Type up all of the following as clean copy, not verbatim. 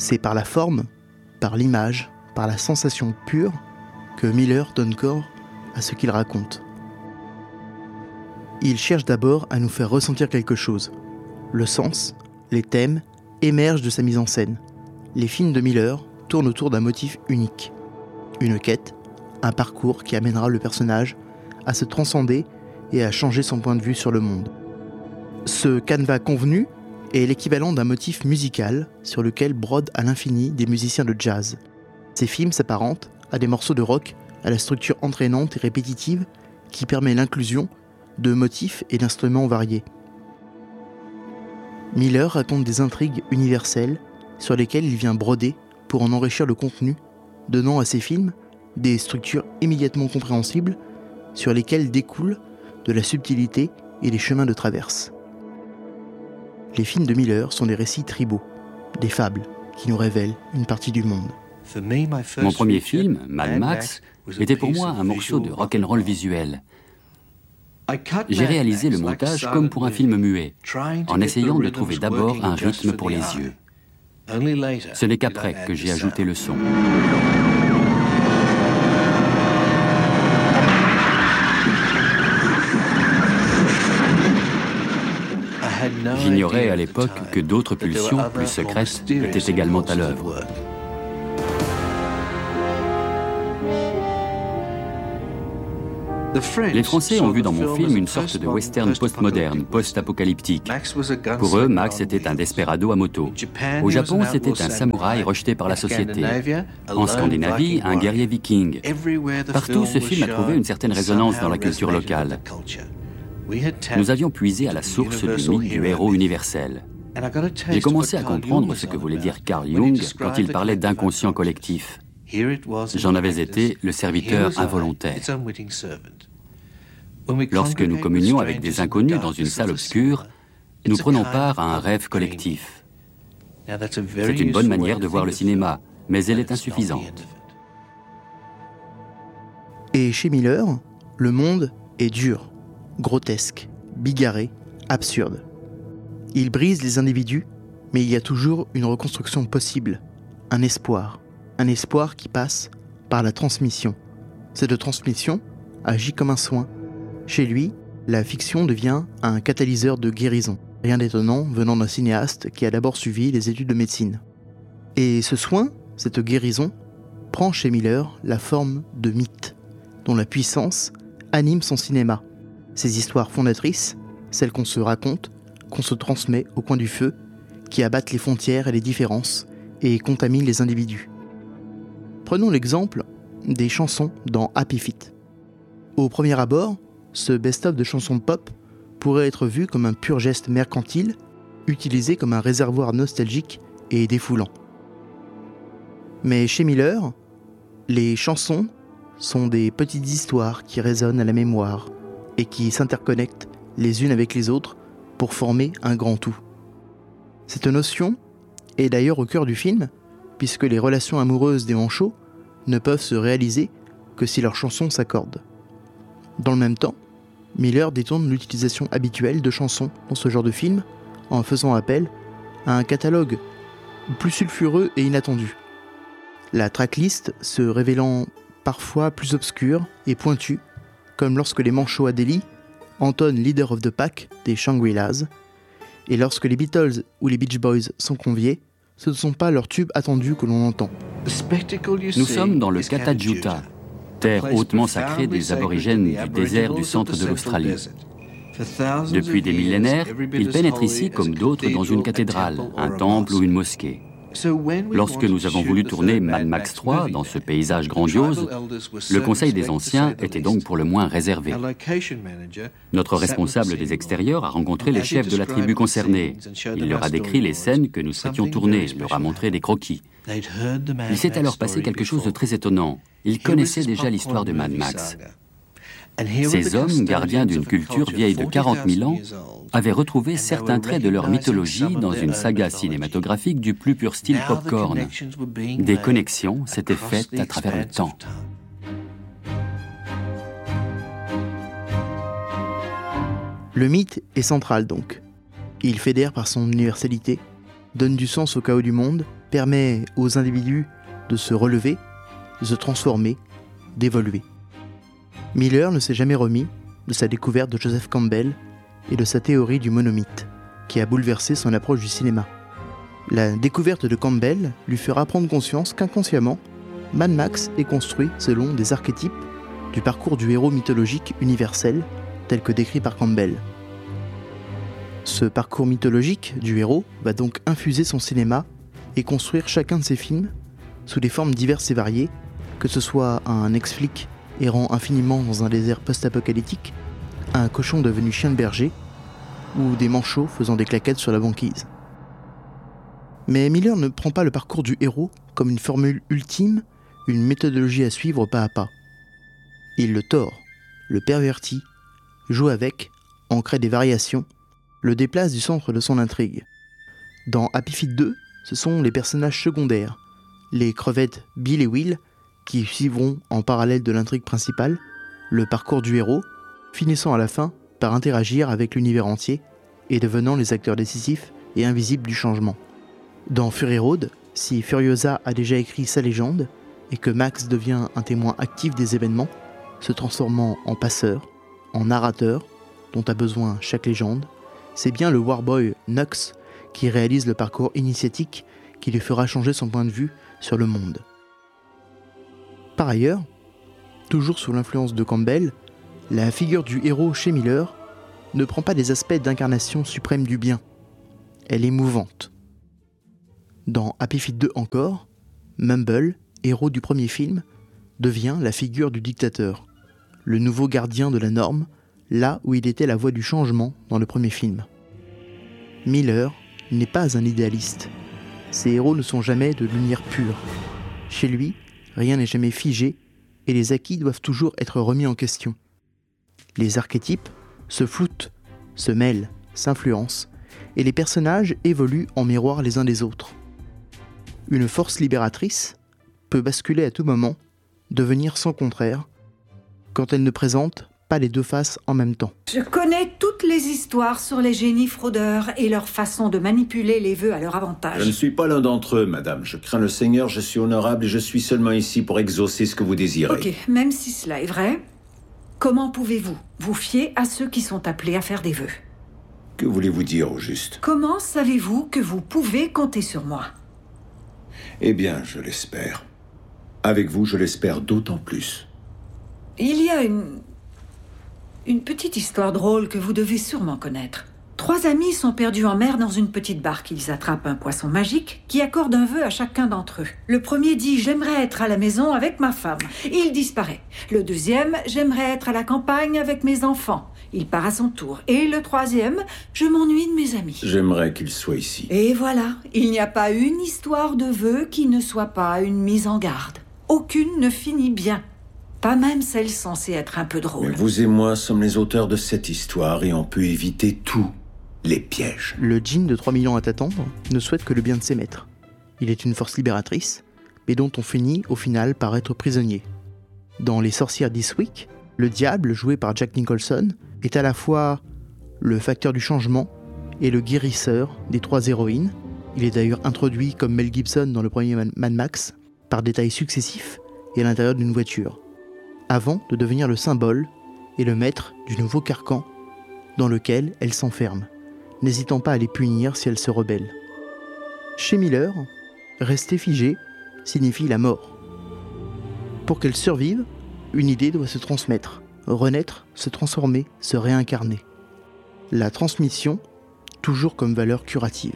C'est par la forme, par l'image, par la sensation pure que Miller donne corps à ce qu'il raconte. Il cherche d'abord à nous faire ressentir quelque chose. Le sens, les thèmes émergent de sa mise en scène. Les films de Miller tournent autour d'un motif unique. Une quête, un parcours qui amènera le personnage à se transcender et à changer son point de vue sur le monde. Ce canevas convenu est l'équivalent d'un motif musical sur lequel brodent à l'infini des musiciens de jazz. Ces films s'apparentent à des morceaux de rock à la structure entraînante et répétitive qui permet l'inclusion de motifs et d'instruments variés. Miller raconte des intrigues universelles sur lesquelles il vient broder pour en enrichir le contenu, donnant à ses films des structures immédiatement compréhensibles sur lesquelles découlent de la subtilité et des chemins de traverse. Les films de Miller sont des récits tribaux, des fables qui nous révèlent une partie du monde. Mon premier film, Mad Max, était pour moi un morceau de rock'n'roll visuel. J'ai réalisé le montage comme pour un film muet, en essayant de trouver d'abord un rythme pour les yeux. Ce n'est qu'après que j'ai ajouté le son. J'ignorais à l'époque que d'autres pulsions plus secrètes étaient également à l'œuvre. Les Français ont vu dans mon film une sorte de western post-moderne, post-apocalyptique. Pour eux, Max était un desperado à moto. Au Japon, c'était un samouraï rejeté par la société. En Scandinavie, un guerrier viking. Partout, ce film a trouvé une certaine résonance dans la culture locale. Nous avions puisé à la source du mythe du héros universel. J'ai commencé à comprendre ce que voulait dire Carl Jung quand il parlait d'inconscient collectif. J'en avais été le serviteur involontaire. Lorsque nous communions avec des inconnus dans une salle obscure, nous prenons part à un rêve collectif. C'est une bonne manière de voir le cinéma, mais elle est insuffisante. Et chez Miller, le monde est dur, grotesque, bigarré, absurde. Il brise les individus, mais il y a toujours une reconstruction possible, un espoir qui passe par la transmission. Cette transmission agit comme un soin. Chez lui, la fiction devient un catalyseur de guérison. Rien d'étonnant venant d'un cinéaste qui a d'abord suivi les études de médecine. Et ce soin, cette guérison, prend chez Miller la forme de mythes, dont la puissance anime son cinéma. Ces histoires fondatrices, celles qu'on se raconte, qu'on se transmet au coin du feu, qui abattent les frontières et les différences et contaminent les individus. Prenons l'exemple des chansons dans Happy Feet. Au premier abord, ce best-of de chansons pop pourrait être vu comme un pur geste mercantile, utilisé comme un réservoir nostalgique et défoulant. Mais chez Miller, les chansons sont des petites histoires qui résonnent à la mémoire et qui s'interconnectent les unes avec les autres pour former un grand tout. Cette notion est d'ailleurs au cœur du film, puisque les relations amoureuses des manchots ne peuvent se réaliser que si leurs chansons s'accordent. Dans le même temps, Miller détourne l'utilisation habituelle de chansons dans ce genre de film en faisant appel à un catalogue plus sulfureux et inattendu. La tracklist se révélant parfois plus obscure et pointue, comme lorsque les manchots à Delhi entonnent Leader of the Pack des Shangri-Las, et lorsque les Beatles ou les Beach Boys sont conviés, ce ne sont pas leurs tubes attendus que l'on entend. Nous sommes dans le Kata-Djuta, terre hautement sacrée des aborigènes du désert du centre de l'Australie. Depuis des millénaires, ils pénètrent ici comme d'autres dans une cathédrale, un temple ou une mosquée. Lorsque nous avons voulu tourner Mad Max 3 dans ce paysage grandiose, le Conseil des Anciens était donc pour le moins réservé. Notre responsable des extérieurs a rencontré les chefs de la tribu concernée. Il leur a décrit les scènes que nous souhaitions tourner, leur a montré des croquis. Il s'est alors passé quelque chose de très étonnant. Ils connaissaient déjà l'histoire de Mad Max. Ces hommes, gardiens d'une culture vieille de 40 000 ans, avaient retrouvé certains traits de leur mythologie dans une saga cinématographique du plus pur style popcorn. Des connexions s'étaient faites à travers le temps. Le mythe est central donc. Il fédère par son universalité, donne du sens au chaos du monde permet aux individus de se relever, de se transformer, d'évoluer. Miller ne s'est jamais remis de sa découverte de Joseph Campbell et de sa théorie du monomythe, qui a bouleversé son approche du cinéma. La découverte de Campbell lui fera prendre conscience qu'inconsciemment, Mad Max est construit selon des archétypes du parcours du héros mythologique universel, tel que décrit par Campbell. Ce parcours mythologique du héros va donc infuser son cinéma et construire chacun de ses films sous des formes diverses et variées, que ce soit un ex-flic errant infiniment dans un désert post-apocalyptique, un cochon devenu chien de berger, ou des manchots faisant des claquettes sur la banquise. Mais Miller ne prend pas le parcours du héros comme une formule ultime, une méthodologie à suivre pas à pas. Il le tord, le pervertit, joue avec, en crée des variations, le déplace du centre de son intrigue. Dans Happy Feet 2, ce sont les personnages secondaires, les crevettes Bill et Will, qui suivront en parallèle de l'intrigue principale le parcours du héros, finissant à la fin par interagir avec l'univers entier et devenant les acteurs décisifs et invisibles du changement. Dans Fury Road, si Furiosa a déjà écrit sa légende et que Max devient un témoin actif des événements, se transformant en passeur, en narrateur, dont a besoin chaque légende, c'est bien le Warboy Nux qui réalise le parcours initiatique qui lui fera changer son point de vue sur le monde. Par ailleurs, toujours sous l'influence de Campbell, la figure du héros chez Miller ne prend pas des aspects d'incarnation suprême du bien. Elle est mouvante. Dans Happy Feet 2 encore, Mumble, héros du premier film, devient la figure du dictateur, le nouveau gardien de la norme, là où il était la voix du changement dans le premier film. Miller n'est pas un idéaliste. Ses héros ne sont jamais de lumière pure. Chez lui, rien n'est jamais figé et les acquis doivent toujours être remis en question. Les archétypes se floutent, se mêlent, s'influencent et les personnages évoluent en miroir les uns des autres. Une force libératrice peut basculer à tout moment, devenir sans contraire, quand elle ne présente pas les deux faces en même temps. Je connais toutes les histoires sur les génies fraudeurs et leur façon de manipuler les vœux à leur avantage. Je ne suis pas l'un d'entre eux, madame. Je crains le Seigneur, je suis honorable et je suis seulement ici pour exaucer ce que vous désirez. Ok, même si cela est vrai, comment pouvez-vous vous fier à ceux qui sont appelés à faire des vœux? Que voulez-vous dire au juste? Comment savez-vous que vous pouvez compter sur moi? Eh bien, je l'espère. Avec vous, je l'espère d'autant plus. Il y a une petite histoire drôle que vous devez sûrement connaître. 3 amis sont perdus en mer dans une petite barque. Ils attrapent un poisson magique qui accorde un vœu à chacun d'entre eux. Le premier dit « J'aimerais être à la maison avec ma femme ». Il disparaît. Le deuxième « J'aimerais être à la campagne avec mes enfants ». Il part à son tour. Et le troisième « Je m'ennuie de mes amis ». J'aimerais qu'il soit ici. Et voilà, il n'y a pas une histoire de vœu qui ne soit pas une mise en garde. Aucune ne finit bien. Pas même celle censée être un peu drôle. Mais vous et moi sommes les auteurs de cette histoire et on peut éviter tous les pièges. Le djinn de 3 millions à t'attendre ne souhaite que le bien de ses maîtres. Il est une force libératrice, mais dont on finit au final par être prisonnier. Dans Les sorcières d'Eastwick, le diable, joué par Jack Nicholson, est à la fois le facteur du changement et le guérisseur des 3 héroïnes. Il est d'ailleurs introduit comme Mel Gibson dans le premier Mad Max, par détails successifs et à l'intérieur d'une voiture, avant de devenir le symbole et le maître du nouveau carcan dans lequel elle s'enferme, n'hésitant pas à les punir si elles se rebellent. Chez Miller, rester figé signifie la mort. Pour qu'elle survive, une idée doit se transmettre, renaître, se transformer, se réincarner. La transmission, toujours comme valeur curative.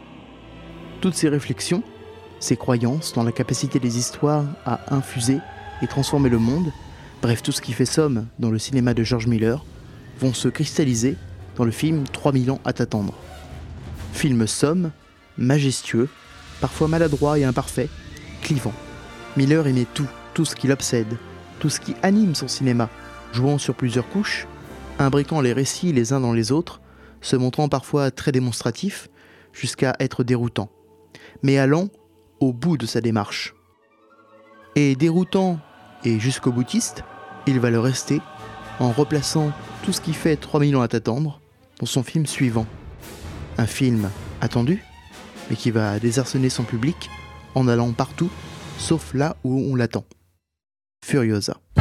Toutes ces réflexions, ces croyances dans la capacité des histoires à infuser et transformer le monde, bref tout ce qui fait somme dans le cinéma de George Miller, vont se cristalliser dans le film 3000 ans à t'attendre. Film somme, majestueux, parfois maladroit et imparfait, clivant. Miller aimait tout ce qui l'obsède, tout ce qui anime son cinéma, jouant sur plusieurs couches, imbriquant les récits les uns dans les autres, se montrant parfois très démonstratif, jusqu'à être déroutant, mais allant au bout de sa démarche. Et déroutant et jusqu'au boutiste, il va le rester en replaçant tout ce qui fait 3000 ans à t'attendre dans son film suivant. Un film attendu, mais qui va désarçonner son public en allant partout, sauf là où on l'attend. Furiosa.